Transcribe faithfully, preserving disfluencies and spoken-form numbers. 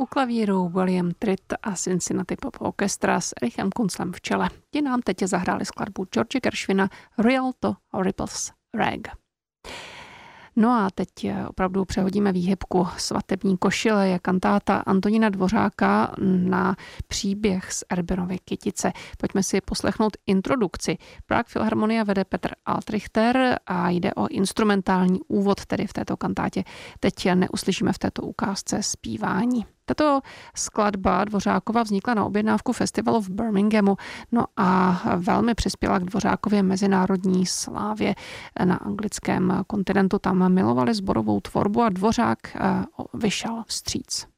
U klavíru William Tritt a Cincinnati Pop Orchestra s Erichem Kunzlem v čele. Ti nám teď zahráli skladbu George Gershwina Rialto Ripples Rag. No a teď opravdu přehodíme výhybku. Svatební košile je kantáta Antonína Dvořáka na příběh z Erbenovy Kytice. Pojďme si poslechnout introdukci. Prague Philharmonia vede Petr Altrichter a jde o instrumentální úvod tedy v této kantátě. Teď neuslyšíme v této ukázce zpívání. Tato skladba Dvořákova vznikla na objednávku festivalu v Birminghamu, no a velmi přispěla k Dvořákově mezinárodní slávě na anglickém kontinentu. Tam milovali sborovou tvorbu a Dvořák vyšel vstříc.